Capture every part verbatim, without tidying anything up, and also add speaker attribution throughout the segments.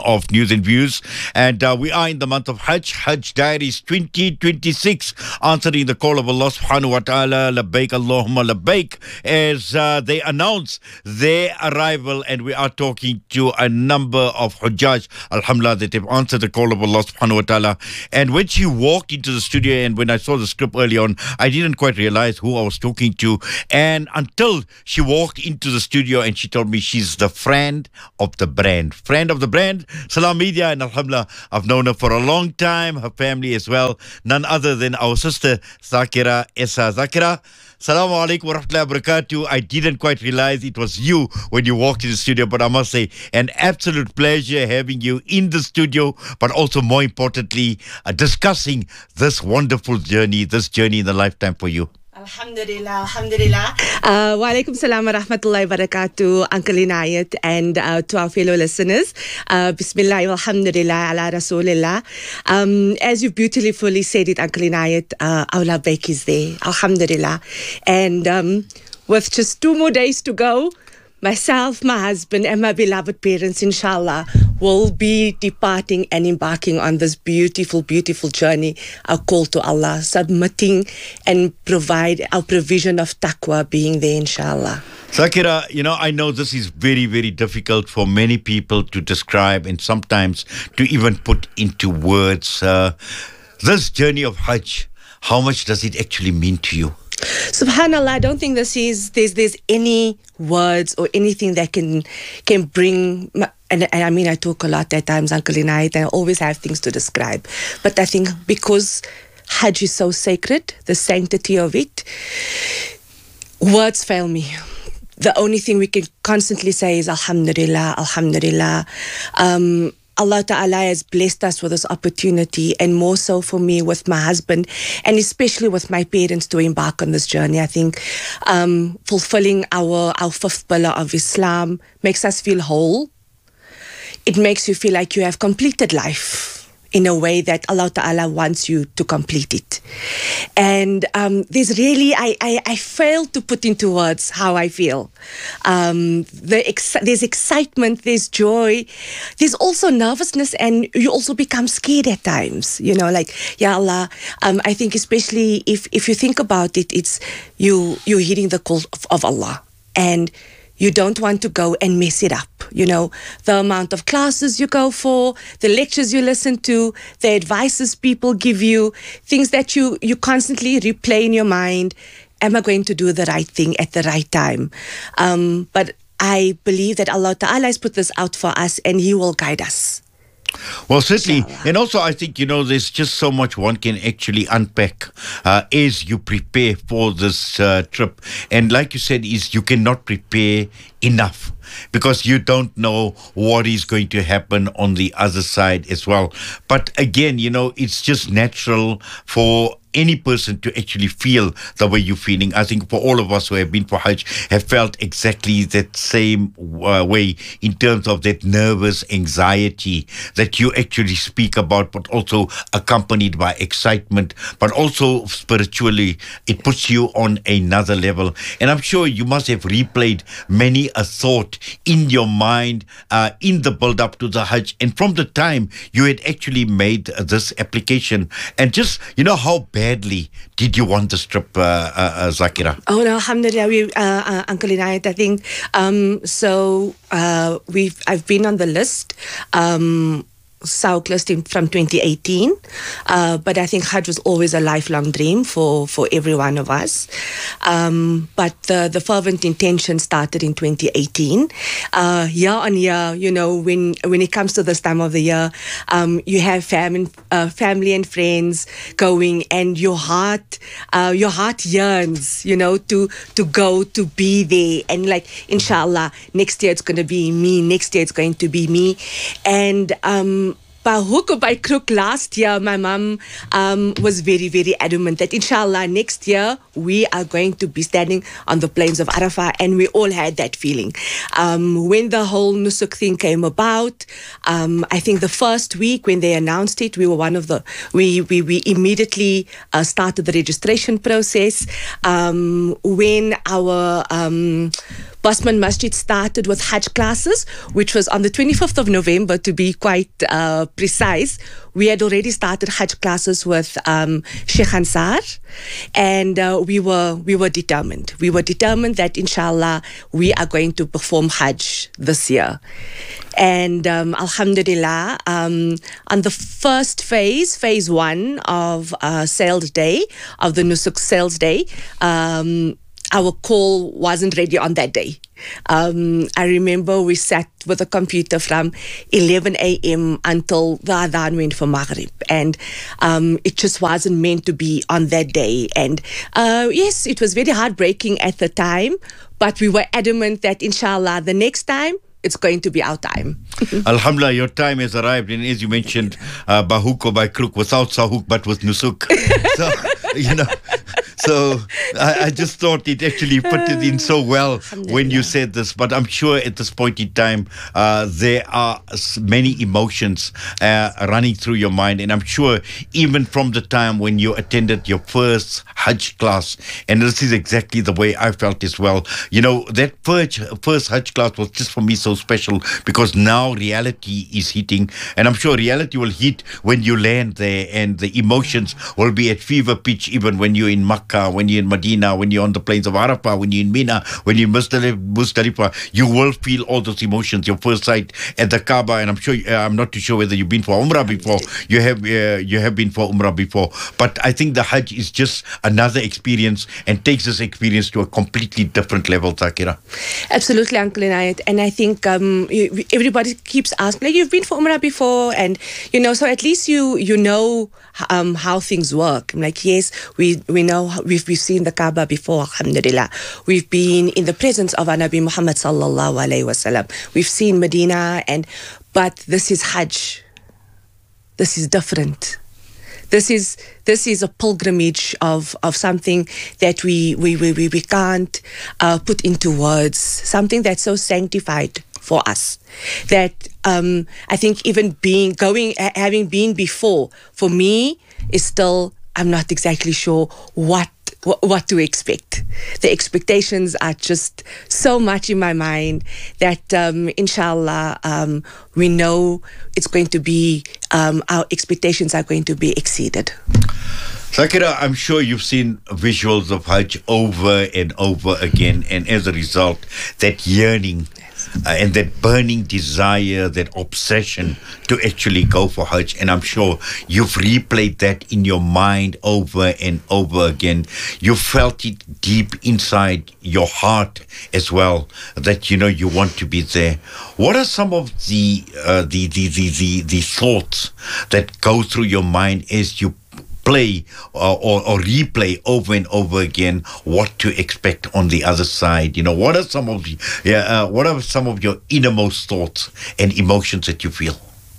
Speaker 1: of News and Views. And uh, we are in the month of Hajj, Hajj Diaries twenty twenty-six, answering the call of Allah subhanahu wa ta'ala, labbaik Allahumma labbaik, as uh, they announce their arrival. And we are talking to a number of Hujjaj, alhamdulillah, that have answered the call of Allah subhanahu wa ta'ala. And when she walked into the studio, and when I saw the script early on, I didn't quite realize who I was talking to. And until she walked into the studio and she told me she's the friend of the brand. Friend of the brand, Salam Media, and alhamdulillah, I've known her for a long time, her family as well. None other than our sister, Zakira Essa. Zakira, Assalamu alaikum wa rahmatullahi wa barakatuh. I didn't quite realize it was you when you walked in the studio, but I must say, an absolute pleasure having you in the studio, but also more importantly, uh, discussing this wonderful journey, this journey in the lifetime for you.
Speaker 2: Alhamdulillah, Alhamdulillah. Uh, wa alaikum salam wa rahmatullahi wa barakatuh, Uncle Inayat, and uh, to our fellow listeners. Uh, Bismillah, alhamdulillah, ala rasulillah. Um, as you beautifully said it, Uncle Inayat, uh, our labbaik is there, alhamdulillah. And um, with just two more days to go, myself, my husband, and my beloved parents, inshallah, will be departing and embarking on this beautiful, beautiful journey, our call to Allah, submitting and provide our provision of taqwa being there, inshallah.
Speaker 1: Zakira, you know, I know this is very, very difficult for many people to describe and sometimes to even put into words. Uh, this journey of Hajj, how much does it actually mean to you?
Speaker 2: Subhanallah, I don't think this is there's there's any words or anything that can can bring, and, and I mean I talk a lot at times, Uncle Inayat, and I always have things to describe. But I think because Hajj is so sacred, the sanctity of it, words fail me. The only thing we can constantly say is Alhamdulillah, Alhamdulillah. Um, Allah Ta'ala has blessed us with this opportunity, and more so for me with my husband, and especially with my parents, to embark on this journey. I think um, fulfilling our, our fifth pillar of Islam makes us feel whole. It makes you feel like you have completed life in a way that Allah Ta'ala wants you to complete it. And um, there's really, I, I, I fail to put into words how I feel. Um, the ex- there's excitement, there's joy, there's also nervousness, and you also become scared at times. You know, like, Ya Allah, um, I think especially if, if you think about it, it's you, you're heeding the call of, of Allah. And you don't want to go and mess it up. You know, the amount of classes you go for, the lectures you listen to, the advices people give you, things that you, you constantly replay in your mind. Am I going to do the right thing at the right time? Um, but I believe that Allah Ta'ala has put this out for us, and He will guide us.
Speaker 1: Well, certainly. And also, I think, you know, there's just so much one can actually unpack uh, as you prepare for this uh, trip. And like you said, is you cannot prepare enough, because you don't know what is going to happen on the other side as well. But again, you know, it's just natural for any person to actually feel the way you're feeling. I think for all of us who have been for Hajj have felt exactly that same uh, way in terms of that nervous anxiety that you actually speak about, but also accompanied by excitement, but also spiritually, it puts you on another level. And I'm sure you must have replayed many a thought in your mind uh, in the build-up to the Hajj, and from the time you had actually made uh, this application, and just, you know, how badly did you want this trip, uh, uh, uh, Zakira?
Speaker 2: Oh no, alhamdulillah, we, uh, uh, Uncle Inayat, I think, um, so uh, we've, I've been on the list, um, South list in, from twenty eighteen, uh, but I think Hajj was always a lifelong dream for, for every one of us. Um, but the, the fervent intention started in twenty eighteen. Uh, year on year, you know, when when it comes to this time of the year, um, you have fam- uh, family and friends going, and your heart, uh, your heart yearns, you know, to to go, to be there, and like, inshallah, next year it's going to be me. Next year it's going to be me, and um. By hook or by crook, last year, my mum um, was very, very adamant that inshallah next year we are going to be standing on the plains of Arafah, and we all had that feeling. Um, when the whole Nusuk thing came about, um, I think the first week when they announced it, we were one of the, we we, we immediately uh, started the registration process. Um, when our um, Bosman Masjid started with Hajj classes, which was on the twenty-fifth of November, to be quite uh, precise. We had already started Hajj classes with um, Sheikh Ansar, and uh, we were we were determined. We were determined that inshallah we are going to perform Hajj this year. And um, Alhamdulillah, um, on the first phase, phase one of uh, sales day, of the Nusuk sales day, um, our call wasn't ready on that day. Um, I remember we sat with a computer from eleven a.m. until the adhan went for Maghrib, and um, it just wasn't meant to be on that day. And uh, yes, it was very heartbreaking at the time, but we were adamant that inshallah the next time it's going to be our time.
Speaker 1: Alhamdulillah, your time has arrived, and as you mentioned, uh, by hook or by crook, without sahuk but with nusuk. So, you know, so I, I just thought it actually put it in so well when you said this. But I'm sure at this point in time, uh, there are s- many emotions uh, running through your mind, and I'm sure even from the time when you attended your first Hajj class, and this is exactly the way I felt as well. You know, that first first Hajj class was just for me so special, because now reality is hitting, and I'm sure reality will hit when you land there, and the emotions will be at fever pitch even when you're in Makkah, when you're in Medina, when you're on the plains of Arafah, when you're in Mina, when you're in Muzdalifah. You will feel all those emotions. Your first sight at the Kaaba, and I'm sure uh, I'm not too sure whether you've been for Umrah before. You have uh, you have been for Umrah before, but I think the Hajj is just another experience and takes this experience to a completely different level, Zakira.
Speaker 2: Absolutely, Uncle Inayat. And I think um, you, everybody keeps asking, like, you've been for Umrah before, and you know, so at least you you know um, how things work. I'm like, yes, we we know how, we've we've seen the Kaaba before, alhamdulillah. We've been in the presence of our Nabi Muhammad sallallahu alaihi wasallam. We've seen Medina, and but this is Hajj. This is different. This is this is a pilgrimage of, of something that we we we we, we can't uh, put into words. Something that's so sanctified for us that um, I think even being going having been before, for me is still, I'm not exactly sure what what, what to expect. The expectations are just so much in my mind that um, inshallah um, we know it's going to be, um, our expectations are going to be exceeded.
Speaker 1: Zakira, I'm sure you've seen visuals of Hajj over and over again, and as a result, that yearning uh, and that burning desire, that obsession to actually go for Hajj. And I'm sure you've replayed that in your mind over and over again. You felt it deep inside your heart as well, that, you know, you want to be there. What are some of the uh, the, the, the, the, the thoughts that go through your mind as you play or, or, or replay over and over again what to expect on the other side? You know, what are some of the, yeah, uh, what are some of your innermost thoughts and emotions that you feel?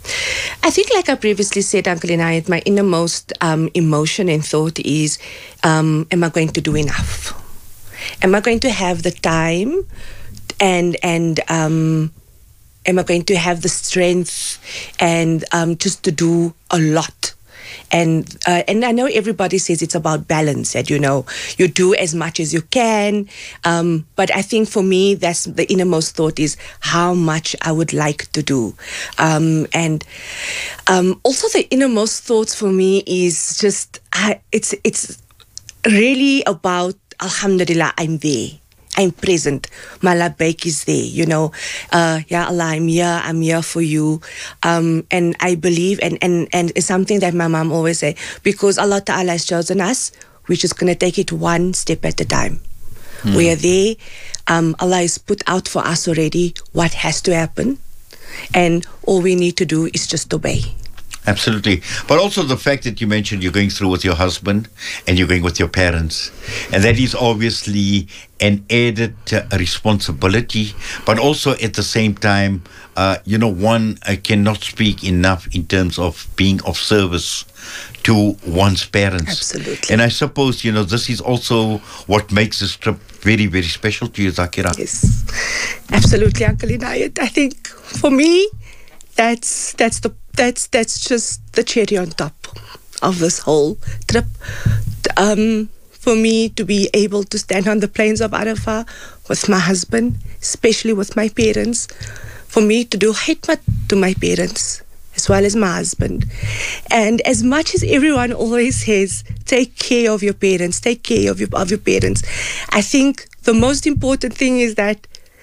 Speaker 2: I think, like I previously said, Uncle Inayat, my innermost um, emotion and thought is, um, am I going to do enough? Am I going to have the time and and um, am I going to have the strength and um, just to do a lot? And uh, and I know everybody says it's about balance, that, you know, you do as much as you can. Um, but I think for me, that's the innermost thought, is how much I would like to do. Um, and um, also the innermost thoughts for me is just, I, it's it's really about, alhamdulillah, I'm there. I'm present. My labbaik is there, you know. Uh, Ya Allah, I'm here, I'm here for you. Um, and I believe, and, and, and it's something that my mom always say, because Allah Ta'ala has chosen us, we're just going to take it one step at a time. Hmm. We are there. Um, Allah has put out for us already what has to happen. And all we need to do is just obey.
Speaker 1: Absolutely. But also the fact that you mentioned you're going through with your husband and you're going with your parents. And that is obviously an added uh, responsibility. But also at the same time, uh, you know, one uh, cannot speak enough in terms of being of service to one's parents.
Speaker 2: Absolutely.
Speaker 1: And I suppose, you know, this is also what makes this trip very, very special to you, Zakira.
Speaker 2: Yes. Absolutely, Uncle Inayat. I think for me, that's that's the That's that's just the cherry on top of this whole trip. Um, for me to be able to stand on the plains of Arafah with my husband, especially with my parents, for me to do khidmat to my parents as well as my husband. And as much as everyone always says, take care of your parents, take care of your, of your parents, I think the most important thing is that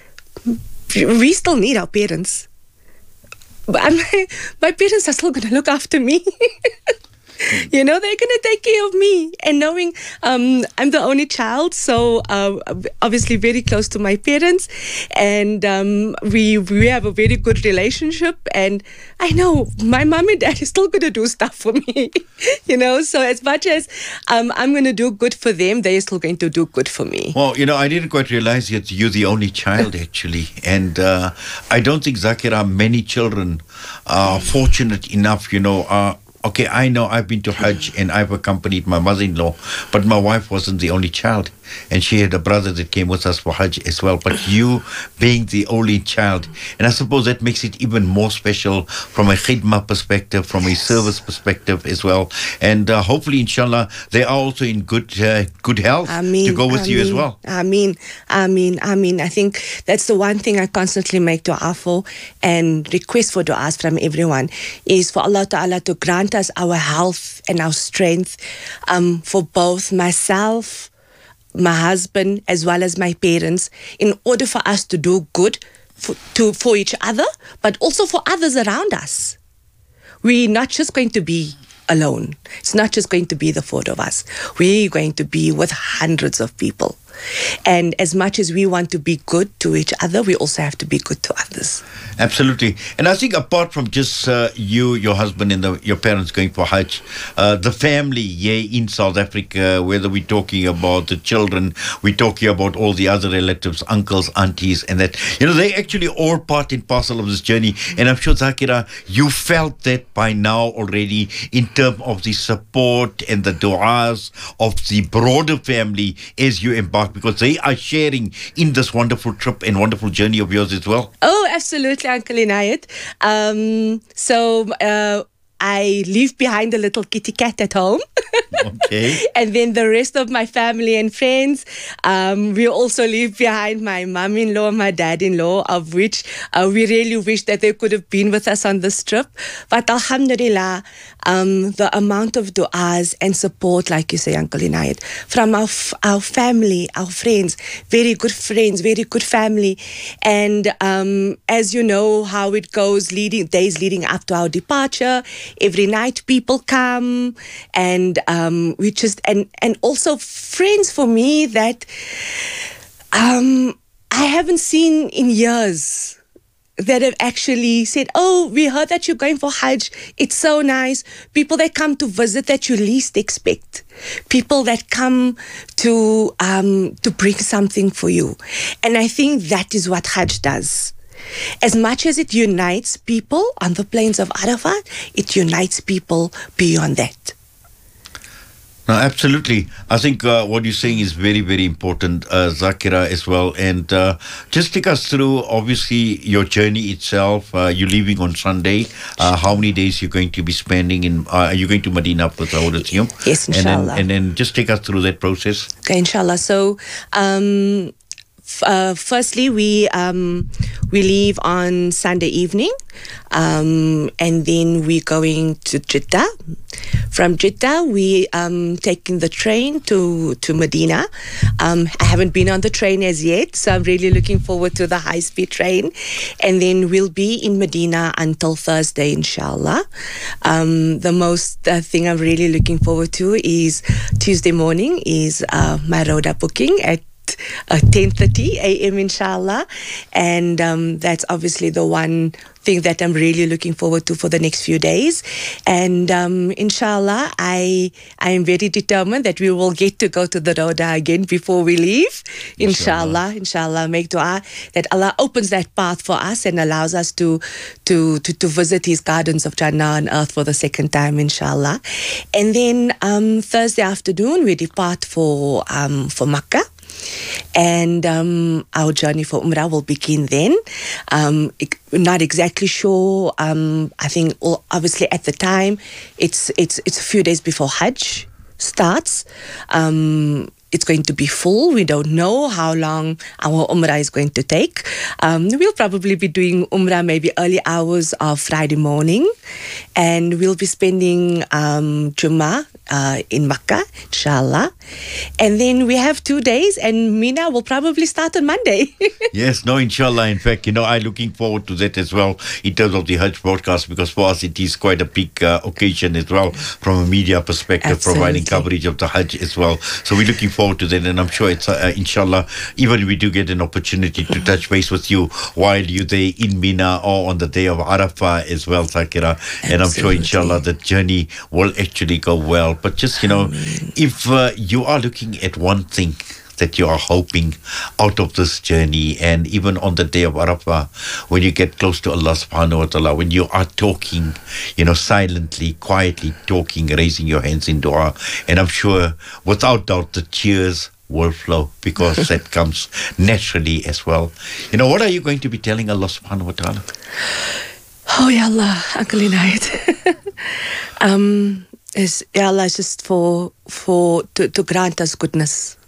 Speaker 2: we still need our parents. But my, my parents are still going to look after me. You know, they're going to take care of me. And knowing um, I'm the only child, so uh, obviously very close to my parents. And um, we we have a very good relationship. And I know my mom and dad is still going to do stuff for me. You know, so as much as um, I'm going to do good for them, they're still going to do good for me.
Speaker 1: Well, you know, I didn't quite realize that you're the only child, actually. And uh, I don't think, Zakira, many children are fortunate enough, you know, uh, okay, I know I've been to Hajj and I've accompanied my mother-in-law, but my wife wasn't the only child. And she had a brother that came with us for Hajj as well. But you being the only child, and I suppose that makes it even more special from a khidmah perspective, from a service perspective as well. And uh, hopefully, inshallah, they are also in good uh, good health
Speaker 2: Ameen,
Speaker 1: to go with
Speaker 2: Ameen,
Speaker 1: you as well.
Speaker 2: Ameen, Ameen, Ameen. I think that's the one thing I constantly make dua for and request for du'as from everyone is for Allah Ta'ala to grant us our health and our strength um, for both myself, my husband, as well as my parents, in order for us to do good for, to, for each other, but also for others around us. We're not just going to be alone. It's not just going to be the four of us. We're going to be with hundreds of people. And as much as we want to be good to each other, we also have to be good to others.
Speaker 1: Absolutely. And I think apart from just uh, you, your husband and the, your parents going for Hajj, uh, the family, yeah, in South Africa, whether we're talking about the children, we're talking about all the other relatives, uncles, aunties, and that, you know, they actually all part and parcel of this journey. And I'm sure, Zakira, you felt that by now already in terms of the support and the du'as of the broader family as you embark, because they are sharing in this wonderful trip and wonderful journey of yours as well.
Speaker 2: Oh, absolutely, Uncle Inayat. Um, so uh, I leave behind a little kitty cat at home.
Speaker 1: Okay.
Speaker 2: And then the rest of my family and friends, um, we also leave behind my mom-in-law, my dad-in-law, of which uh, we really wish that they could have been with us on this trip. But alhamdulillah, um, the amount of du'as and support, like you say, Uncle Inayat, from our, f- our family, our friends, very good friends, very good family. And um, as you know how it goes, leading days leading up to our departure, every night people come, and um, we just and and also friends for me that um, I haven't seen in years, that have actually said, oh, we heard that you're going for Hajj. It's so nice. People that come to visit that you least expect. People that come to um, to bring something for you. And I think that is what Hajj does. As much as it unites people on the plains of Arafat, it unites people beyond that.
Speaker 1: No, absolutely. I think uh, what you're saying is very, very important, uh, Zakira, as well. And uh, just take us through, obviously, your journey itself. Uh, you're leaving on Sunday. Uh, how many days you're going to be spending in? Uh, are you going to Medina first, I would assume?
Speaker 2: Yes, inshallah.
Speaker 1: And then, and then just take us through that process.
Speaker 2: Okay, inshallah. So, um, f- uh, firstly, we um, we leave on Sunday evening, um, and then we're going to Jeddah. From Jeddah, we um taking the train to to Medina. Um, I haven't been on the train as yet, so I'm really looking forward to the high-speed train. And then we'll be in Medina until Thursday, inshallah. Um, the most uh, thing I'm really looking forward to is Tuesday morning is uh, my Roda booking at Uh, ten thirty a.m. inshallah, and um, that's obviously the one thing that I'm really looking forward to for the next few days. And um, inshallah, I I am very determined that we will get to go to the Roda again before we leave. Inshallah, inshallah, make dua that Allah opens that path for us and allows us to to to, to visit His gardens of Jannah on earth for the second time, inshallah. And then um, Thursday afternoon we depart for um, for Makkah. And um, our journey for Umrah will begin then. Um, we're not exactly sure. Um, I think, well, obviously, at the time, it's it's it's a few days before Hajj. starts. Um, It's going to be full. We don't know how long our Umrah is going to take. Um, we'll probably be doing Umrah maybe early hours of Friday morning. And we'll be spending um, Jummah uh, in Makkah, inshallah. And then we have two days and Mina will probably start on Monday.
Speaker 1: Yes, no, inshallah. In fact, you know, I'm looking forward to that as well in terms of the Hajj broadcast, because for us it is quite a big uh, occasion as well from a media perspective,
Speaker 2: Absolutely.
Speaker 1: providing coverage of the Hajj as well. So we're looking forward to that, and I'm sure it's, uh, inshallah, even if we do get an opportunity to touch base with you while you're there in Mina or on the day of Arafah as well, Zakira. And I'm sure, inshallah, the journey will actually go well. But just, you know, if uh, you are looking at one thing that you are hoping out of this journey, and even on the day of Arafah, when you get close to Allah subhanahu wa ta'ala, when you are talking, you know, silently, quietly talking, raising your hands in dua, and I'm sure, without doubt, the tears will flow, because that comes naturally as well. You know, what are you going to be telling Allah subhanahu wa ta'ala?
Speaker 2: Oh, Ya Allah, Uncle Inayat. um, is, Ya Allah, just for, for to, to grant us goodness.